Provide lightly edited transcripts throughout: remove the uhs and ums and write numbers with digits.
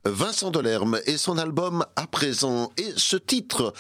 Vincent Delerme et son album À présent, et ce titre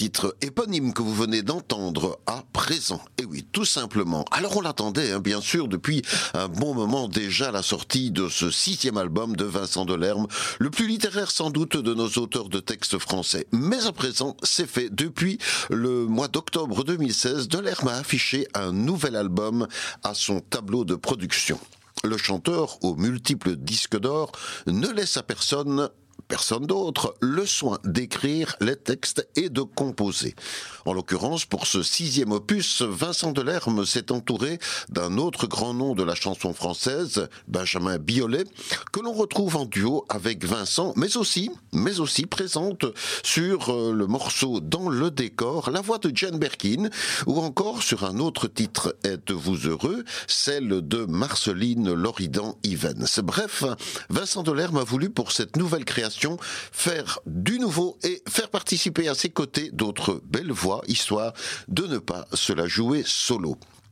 éponyme que vous venez d'entendre, À présent, et oui, tout simplement. Alors on l'attendait, bien sûr, depuis un bon moment déjà, la sortie de ce 6e album de Vincent Delerme, le plus littéraire sans doute de nos auteurs de textes français. Mais à présent, c'est fait. Depuis le mois d'octobre 2016, Delerme a affiché un nouvel album à son tableau de production. Le chanteur, aux multiples disques d'or, ne laisse à personne d'autre le soin d'écrire les textes et de composer. En l'occurrence, pour ce 6e opus, Vincent Delerme s'est entouré d'un autre grand nom de la chanson française, Benjamin Biolay, que l'on retrouve en duo avec Vincent, mais aussi présente sur le morceau Dans le décor, la voix de Jane Birkin, ou encore sur un autre titre, Êtes-vous heureux, celle de Marceline Loridan-Ivens. Bref, Vincent Delerme a voulu pour cette nouvelle création faire du nouveau et faire participer à ses côtés d'autres belles voix, histoire de ne pas se la jouer solo.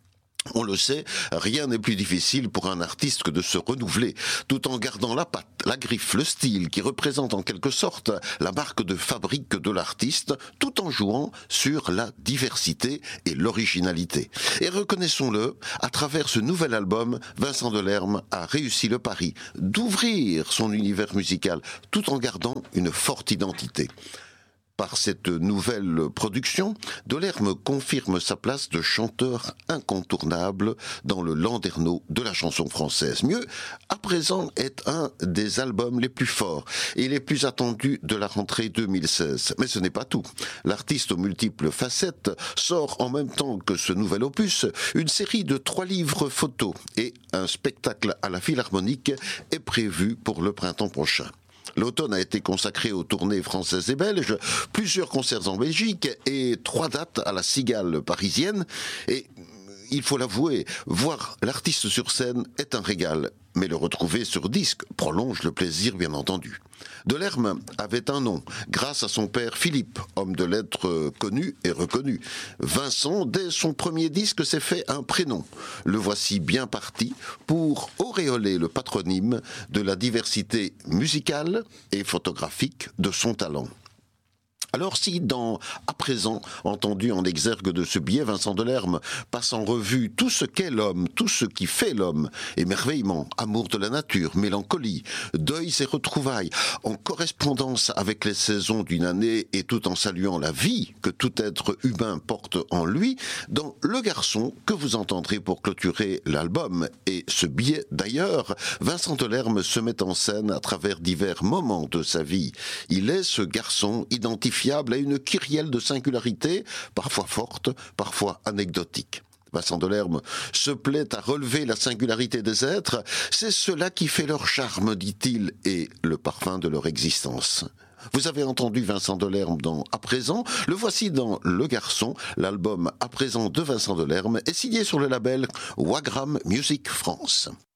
On le sait, rien n'est plus difficile pour un artiste que de se renouveler, tout en gardant la patte, la griffe, le style qui représente en quelque sorte la marque de fabrique de l'artiste, tout en jouant sur la diversité et l'originalité. Et reconnaissons-le, à travers ce nouvel album, Vincent Delerme a réussi le pari d'ouvrir son univers musical, tout en gardant une forte identité. Par cette nouvelle production, Delerme confirme sa place de chanteur incontournable dans le landerneau de la chanson française. Mieux, À présent est un des albums les plus forts et les plus attendus de la rentrée 2016. Mais ce n'est pas tout. L'artiste aux multiples facettes sort en même temps que ce nouvel opus une série de 3 livres photos et un spectacle à la Philharmonique est prévu pour le printemps prochain. L'automne a été consacré aux tournées françaises et belges, plusieurs concerts en Belgique et 3 dates à la Cigale parisienne. Et il faut l'avouer, voir l'artiste sur scène est un régal. Mais le retrouver sur disque prolonge le plaisir, bien entendu. Delerme avait un nom, grâce à son père Philippe, homme de lettres connu et reconnu. Vincent, dès son premier disque, s'est fait un prénom. Le voici bien parti pour auréoler le patronyme de la diversité musicale et photographique de son talent. Alors si dans À présent, entendu en exergue de ce billet, Vincent Delerme passe en revue tout ce qu'est l'homme, tout ce qui fait l'homme, émerveillement, amour de la nature, mélancolie, deuil et retrouvailles, en correspondance avec les saisons d'une année et tout en saluant la vie que tout être humain porte en lui, dans Le Garçon que vous entendrez pour clôturer l'album et ce billet d'ailleurs, Vincent Delerme se met en scène à travers divers moments de sa vie. Il est ce garçon identifiable à une kyrielle de singularité, parfois forte, parfois anecdotique. Vincent Delerme se plaît à relever la singularité des êtres, c'est cela qui fait leur charme, dit-il, et le parfum de leur existence. Vous avez entendu Vincent Delerme dans À présent, le voici dans Le Garçon, l'album À présent de Vincent Delerme est signé sur le label Wagram Music France.